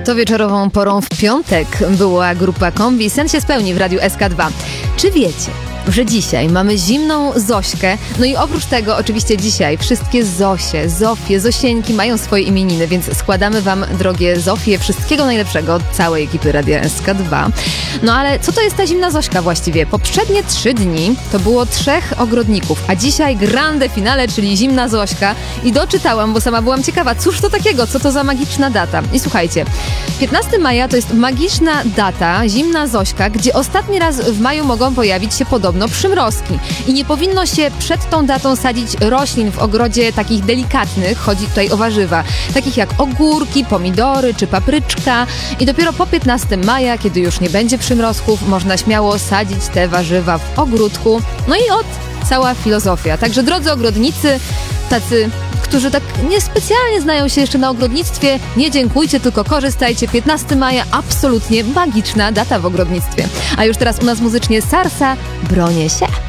To wieczorową porą w piątek była grupa Kombi. Sen się spełni w Radiu SK2. Czy wiecie, że dzisiaj mamy zimną Zośkę? No i oprócz tego oczywiście dzisiaj wszystkie Zosie, Zofie, Zosieńki mają swoje imieniny, więc składamy wam, drogie Zofie, wszystkiego najlepszego od całej ekipy Radia SK2. No ale co to jest ta zimna Zośka właściwie? Poprzednie 3 dni to było 3 ogrodników, a dzisiaj grande finale, czyli zimna Zośka. I doczytałam, bo sama byłam ciekawa, cóż to takiego, co to za magiczna data. I słuchajcie, 15 maja to jest magiczna data, zimna Zośka, gdzie ostatni raz w maju mogą pojawić się podobno przymrozki. I nie powinno się przed tą datą sadzić roślin w ogrodzie takich delikatnych, chodzi tutaj o warzywa, takich jak ogórki, pomidory czy papryczka. I dopiero po 15 maja, kiedy już nie będzie przymrozków, można śmiało sadzić te warzywa w ogródku. No i cała filozofia. Także drodzy ogrodnicy, tacy, którzy tak niespecjalnie znają się jeszcze na ogrodnictwie, nie dziękujcie, tylko korzystajcie. 15 maja, absolutnie magiczna data w ogrodnictwie. A już teraz u nas muzycznie Sarsa, bronię się.